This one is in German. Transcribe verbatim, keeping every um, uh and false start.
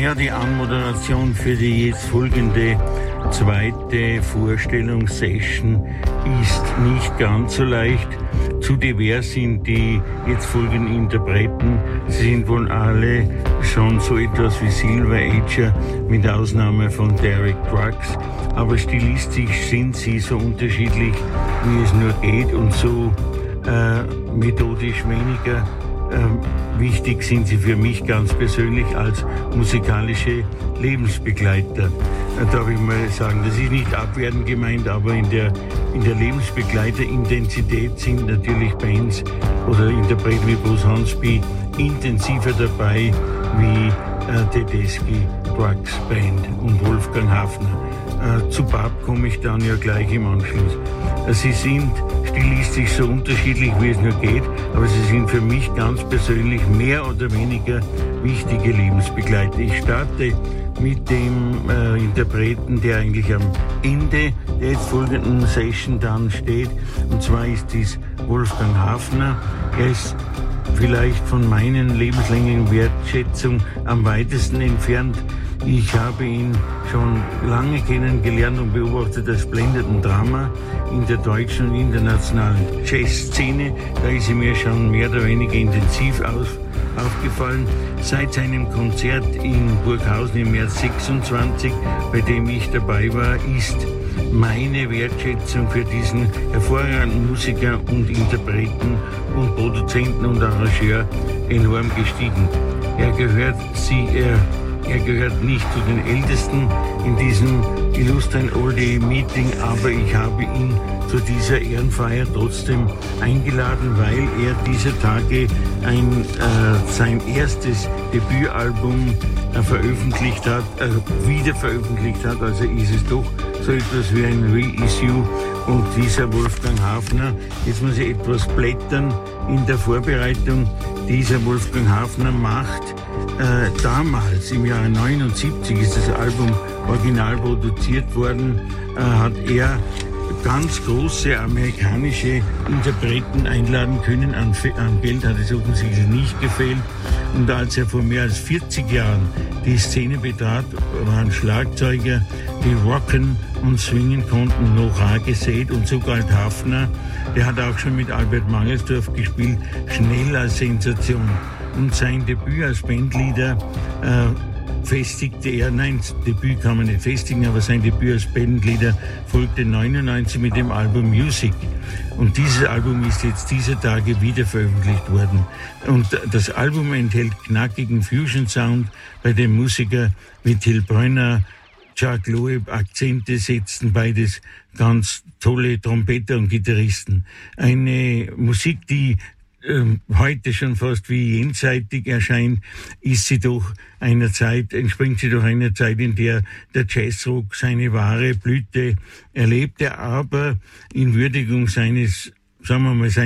Naja, die Anmoderation für die jetzt folgende zweite Vorstellungssession ist nicht ganz so leicht. Zu divers sind die jetzt folgenden Interpreten. Sie sind wohl alle schon so etwas wie Silver Ager, mit Ausnahme von Derek Trucks. Aber stilistisch sind sie so unterschiedlich, wie es nur geht, und so äh, methodisch weniger äh, wichtig sind sie für mich ganz persönlich als musikalische Lebensbegleiter. Äh, darf ich mal sagen, das ist nicht abwertend gemeint, aber in der, in der Lebensbegleiter-Intensität sind natürlich Bands oder Interpreten wie Bruce Hornsby intensiver dabei wie äh, Tedeschi, Trucks Band und Wolfgang Hafner. Äh, zu Bab komme ich dann ja gleich im Anschluss. Äh, sie sind stilistisch so unterschiedlich, wie es nur geht, aber sie sind für mich ganz persönlich mehr oder weniger wichtige Lebensbegleiter. Ich starte mit dem äh, Interpreten, der eigentlich am Ende der jetzt folgenden Session dann steht, und zwar ist dies Wolfgang Hafner. Er ist vielleicht von meinen lebenslängigen Wertschätzung am weitesten entfernt. Ich habe ihn schon lange kennengelernt und beobachtet als blendenden Drama in der deutschen und internationalen Jazzszene. Da ist er mir schon mehr oder weniger intensiv aus, aufgefallen. Seit seinem Konzert in Burghausen im März sechsundzwanzig, bei dem ich dabei war, ist meine Wertschätzung für diesen hervorragenden Musiker und Interpreten und Produzenten und Arrangeur enorm gestiegen. Er gehört, sie, er, er gehört nicht zu den Ältesten in diesem illustren Oldie-Meeting, aber ich habe ihn zu dieser Ehrenfeier trotzdem eingeladen, weil er dieser Tage ein, äh, sein erstes Debütalbum äh, veröffentlicht hat, äh, wieder veröffentlicht hat, also ist es doch so etwas wie ein Reissue. Und dieser Wolfgang Hafner, jetzt muss ich etwas blättern in der Vorbereitung, dieser Wolfgang Hafner macht äh, damals, im Jahre neunundsiebzig ist das Album original produziert worden, äh, hat er ganz große amerikanische Interpreten einladen können. An, an Geld hat es offensichtlich nicht gefehlt. Und als er vor mehr als vierzig Jahren die Szene betrat, waren Schlagzeuger, die rocken und swingen konnten, noch rar gesät. Und so galt Hafner, der hat auch schon mit Albert Mangelsdorf gespielt, schnell als Sensation. Und sein Debüt als Bandleader äh, festigte er, nein, das Debüt kann man nicht festigen, aber sein Debüt als Bandleader folgte neunundneunzig mit dem Album Music. Und dieses Album ist jetzt dieser Tage wieder veröffentlicht worden. Und das Album enthält knackigen Fusion-Sound, bei dem Musiker wie Till Brönner, Chuck Loeb Akzente setzten, beides ganz tolle Trompeter und Gitarristen. Eine Musik, die Ähm, heute schon fast wie jenseitig erscheint, ist sie doch einer Zeit, entspringt sie doch einer Zeit, in der der Jazzrock seine wahre Blüte erlebte, aber in Würdigung seines, sagen wir mal, seines